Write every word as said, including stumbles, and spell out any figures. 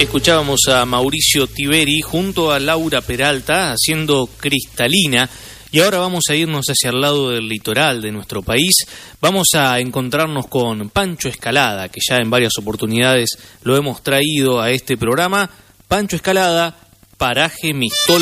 Escuchábamos a Mauricio Tiberi junto a Laura Peralta haciendo Cristalina. Y ahora vamos a irnos hacia el lado del litoral de nuestro país. Vamos a encontrarnos con Pancho Escalada, que ya en varias oportunidades lo hemos traído a este programa. Pancho Escalada, Paraje Mistol.